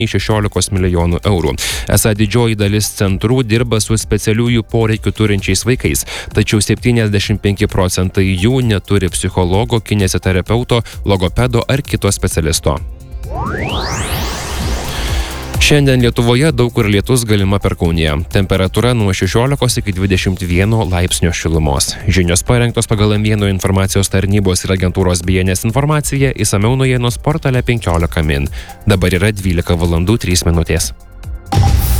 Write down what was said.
16 milijonų eurų. Esą didžioji dalis centrų dirba su specialiųjų poreikių turinčiais vaikais, tačiau 75% jų neturi psichologo, kineziterapeuto, logopedo ar kito specialisto. Šiandien Lietuvoje daug kur lietus galima perkūnija. Temperatūra nuo 16 iki 21 laipsnio šilumos. Žinios parengtos pagal M1 informacijos tarnybos ir agentūros BNS informaciją, išsamiau naujienos portale 15 min. Dabar yra 12 valandų 3 minutės.